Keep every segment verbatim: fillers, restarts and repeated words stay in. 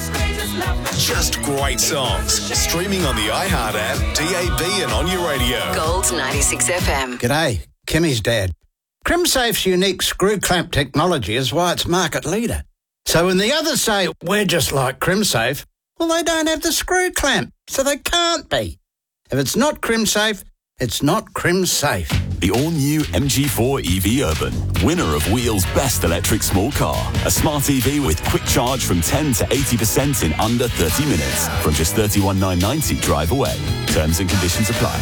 Just great songs. Streaming on the iHeart app, D A B and on your radio. Gold ninety-six F M. G'day, Kimmy's dad. CrimSafe's unique screw clamp technology is why it's market leader. So when the others say, we're just like CrimSafe, well, they don't have the screw clamp, so they can't be. If it's not CrimSafe, it's not CrimSafe. The all-new M G four E V Urban, winner of Wheel's Best Electric Small Car. A smart E V with quick charge from ten to eighty percent in under thirty minutes. From just thirty-one thousand nine hundred ninety drive away. Terms and conditions apply.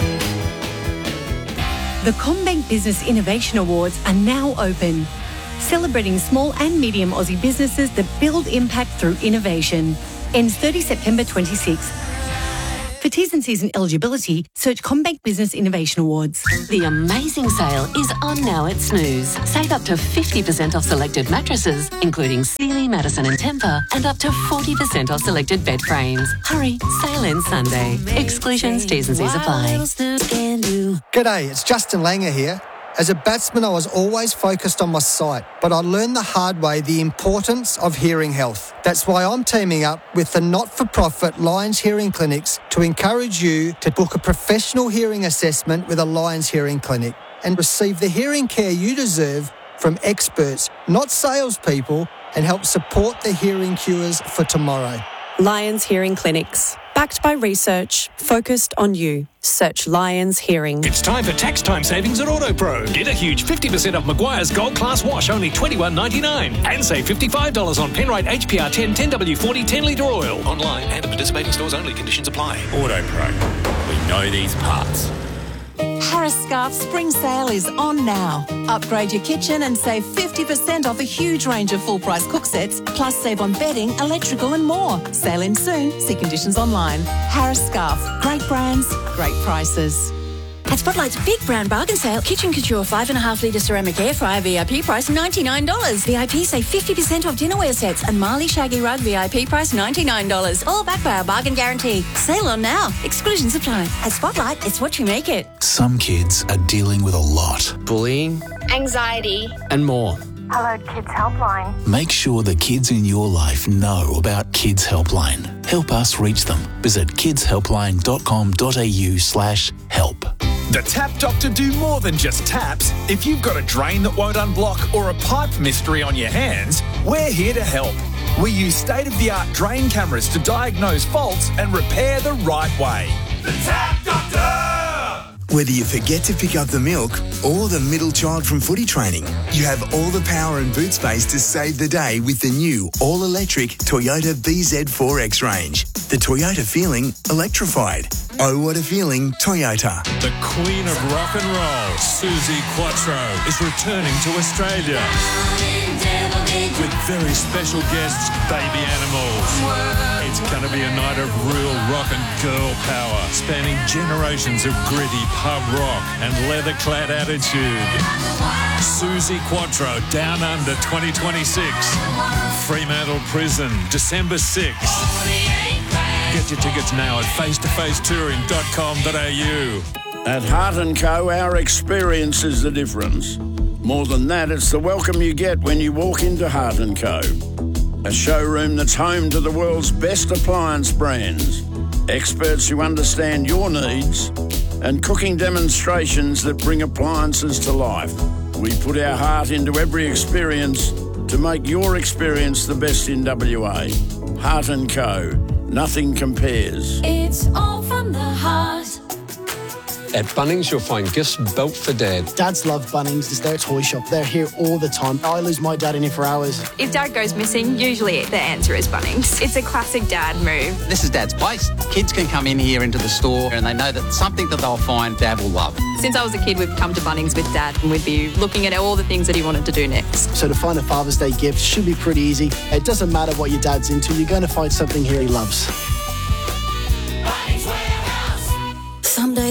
The CommBank Business Innovation Awards are now open, celebrating small and medium Aussie businesses that build impact through innovation. Ends thirtieth September twenty-sixth. For T's and C's and eligibility, search CommBank Business Innovation Awards. The amazing sale is on now at Snooze. Save up to fifty percent off selected mattresses, including Sealy, Madison and Tempur, and up to forty percent off selected bed frames. Hurry, sale ends Sunday. Exclusions, T's and C's apply. G'day, it's Justin Langer here. As a batsman, I was always focused on my sight, but I learned the hard way the importance of hearing health. That's why I'm teaming up with the not-for-profit Lions Hearing Clinics to encourage you to book a professional hearing assessment with a Lions Hearing Clinic and receive the hearing care you deserve from experts, not salespeople, and help support the hearing cures for tomorrow. Lions Hearing Clinics. Backed by research, focused on you. Search Lions Hearing. It's time for tax time savings at AutoPro. Get a huge fifty percent off Maguire's Gold Class Wash, only twenty-one ninety-nine. And save fifty-five dollars on Penrite H P R ten, ten W forty, ten litre oil. Online and at participating stores only. Conditions apply. AutoPro. We know these parts. Harris Scarf Spring Sale is on now. Upgrade your kitchen and save fifty percent off a huge range of full-price cook sets, plus save on bedding, electrical and more. Sale in soon. See conditions online. Harris Scarf. Great brands, great prices. At Spotlight's big brand bargain sale, Kitchen Couture five point five litre ceramic air fryer V I P price ninety-nine dollars. V I P save fifty percent off dinnerware sets and Marley Shaggy Rug V I P price ninety-nine dollars. All backed by our bargain guarantee. Sale on now. Exclusions apply. At Spotlight, it's what you make it. Some kids are dealing with a lot. Bullying. Anxiety. And more. Hello Kids Helpline. Make sure the kids in your life know about Kids Helpline. Help us reach them. Visit kidshelpline.com.au slash help. The Tap Doctor do more than just taps. If you've got a drain that won't unblock or a pipe mystery on your hands, we're here to help. We use state-of-the-art drain cameras to diagnose faults and repair the right way. The Tap Doctor! Whether you forget to pick up the milk or the middle child from footy training, you have all the power and boot space to save the day with the new all-electric Toyota B Z four X range. The Toyota feeling electrified. Oh, what a feeling, Toyota. The Queen of Rock and Roll, Suzi Quatro, is returning to Australia. With very special guests, Baby Animals. It's going to be a night of real rock and girl power, spanning generations of gritty pub rock and leather-clad attitude. Suzi Quatro, Down Under twenty twenty-six. Fremantle Prison, December sixth. Get your tickets now at face to face touring dot com dot a u. At Heart and Co, our experience is the difference. More than that, it's the welcome you get when you walk into Heart and Co. A showroom that's home to the world's best appliance brands, experts who understand your needs, and cooking demonstrations that bring appliances to life. We put our heart into every experience to make your experience the best in W A. Heart and Co. Nothing compares. It's all from the heart. At Bunnings, you'll find gifts built for Dad. Dads love Bunnings. It's their toy shop. They're here all the time. I lose my dad in here for hours. If Dad goes missing, usually the answer is Bunnings. It's a classic Dad move. This is Dad's place. Kids can come in here into the store and they know that something that they'll find Dad will love. Since I was a kid, we've come to Bunnings with Dad and we'd be looking at all the things that he wanted to do next. So to find a Father's Day gift should be pretty easy. It doesn't matter what your dad's into. You're going to find something here he loves. Some days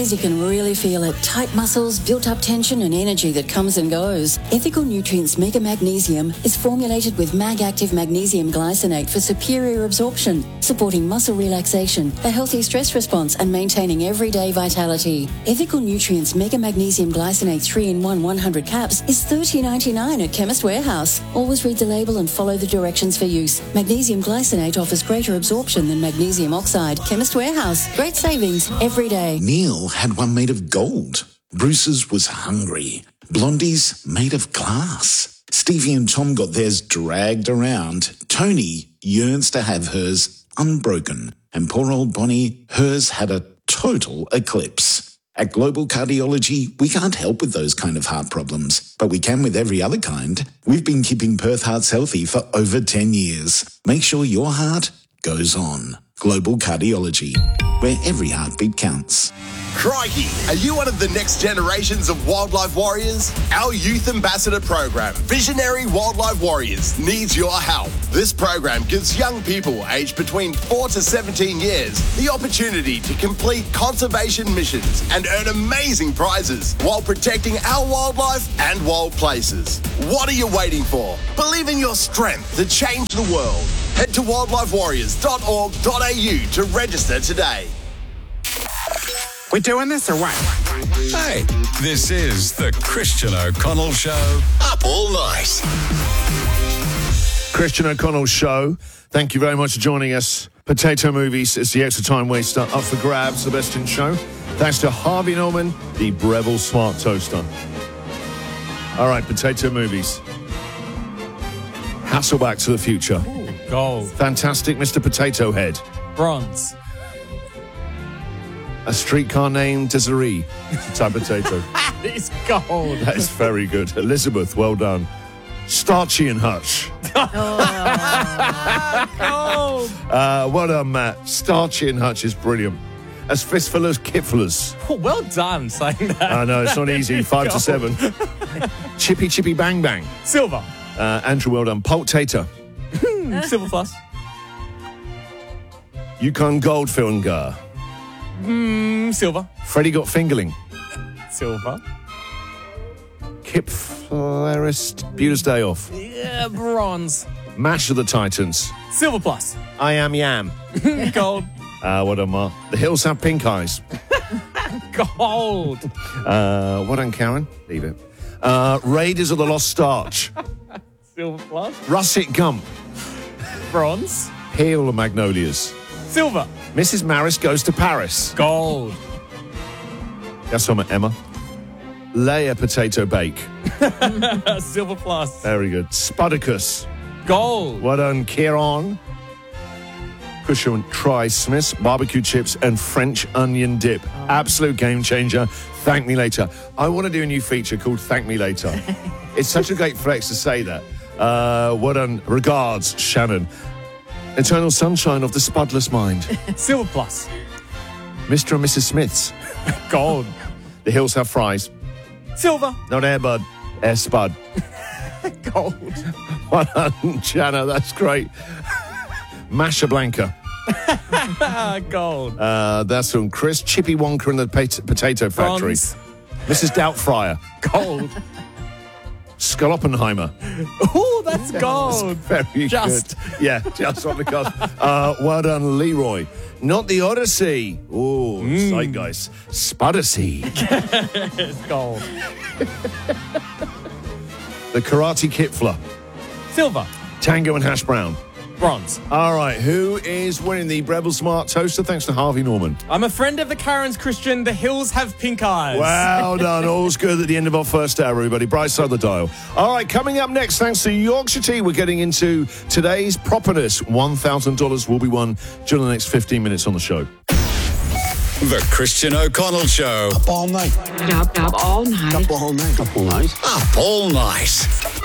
days you can really feel it. Tight muscles, built-up tension and energy that comes and goes. Ethical Nutrients Mega Magnesium is formulated with Mag-Active Magnesium Glycinate for superior absorption, supporting muscle relaxation, a healthy stress response and maintaining everyday vitality. Ethical Nutrients Mega Magnesium Glycinate three in one one hundred caps is thirty dollars ninety-nine at Chemist Warehouse. Always read the label and follow the directions for use. Magnesium Glycinate offers greater absorption than magnesium oxide. Chemist Warehouse. Great savings every day. Neil had one made of gold. Bruce's was hungry. Blondie's made of glass. Stevie and Tom got theirs dragged around. Tony yearns to have hers unbroken. And poor old Bonnie, hers had a total eclipse. At Global Cardiology, we can't help with those kind of heart problems, but we can with every other kind. We've been keeping Perth hearts healthy for over ten years. Make sure your heart goes on. Global Cardiology, where every heartbeat counts. Crikey, are you one of the next generations of wildlife warriors? Our youth ambassador program, Visionary Wildlife Warriors, needs your help. This program gives young people aged between four to seventeen years the opportunity to complete conservation missions and earn amazing prizes while protecting our wildlife and wild places. What are you waiting for? Believe in your strength to change the world. Head to wildlife warriors dot org dot a u to register today. We doing this or what? Hey, this is the Christian O'Connell Show. Up all night. Christian O'Connell Show. Thank you very much for joining us. Potato Movies is the extra time waster up for grabs, the best in show. Thanks to Harvey Norman, the Breville Smart Toaster. All right, Potato Movies. Hasselback to the Future. Ooh, gold. Fantastic Mister Potato Head. Bronze. A Streetcar Named Desiree. Type potato. It's gold. That is very good. Elizabeth, well done. Starchy and Hutch. Gold. Uh, well done, Matt. Starchy and Hutch is brilliant. As Fistful as Kipfullas. Oh, well done saying that. I know, it's not easy. Five Gold. to seven. Chippy Chippy Bang Bang. Silver. Uh, Andrew, well done. Pulp Tater. Silver plus. Yukon Goldfinger. Mm, silver. Freddie Got Fingerling. Silver. Kip Flarist. Buter's Day Off. Yeah, bronze. Mash of the Titans. Silver plus. I Am Yam. Gold. Uh, what on, Mark? The Hills Have Pink Eyes. Gold. Uh, what on, Karen? Leave it. Uh, Raiders of the Lost Starch. Silver plus. Russet Gump. Bronze. Peel of Magnolias. Silver. Missus Maris Goes to Paris. Gold. That's from Emma. Layer Potato Bake. Silver plus. Very good. Spuddicus. Gold. Well done, Kieran. Cushion Try Smiths, barbecue chips and French onion dip. Oh. Absolute game changer. Thank me later. I want to do a new feature called Thank Me Later. It's such a great flex to say that. Uh, well done. Regards, Shannon. Eternal Sunshine of the Spudless Mind. Silver plus. Mister and Missus Smiths. Gold. The Hills Have Fries. Silver. Not Air Bud. Air Spud. Gold. Well done, Jana. That's great. Masha Blanca. Gold. Uh, that's from Chris. Chippy Wonka and the Pot- Potato Factory. Bronze. Missus Doubtfire. Gold. Skull-Oppenheimer. Oh, that's gold. That's very just. good. Yeah, just on the cusp. Uh, well done, Leroy. Not the Odyssey. Oh, mm. Zeitgeist. Spudacy. It's gold. The Karate Kipfler. Silver. Tango and Hash Brown. Bronze. All right, who is winning the Breville Smart Toaster? Thanks to Harvey Norman. I'm a friend of the Karens, Christian. The Hills Have Pink Eyes. Well done. All's good at the end of our first hour, everybody. Bright side of the dial. All right, coming up next, thanks to Yorkshire Tea, we're getting into today's properness. one thousand dollars will be won during the next fifteen minutes on the show. The Christian O'Connell Show. Up all night. Up, up all night. Up all night. Up all night. Up all night.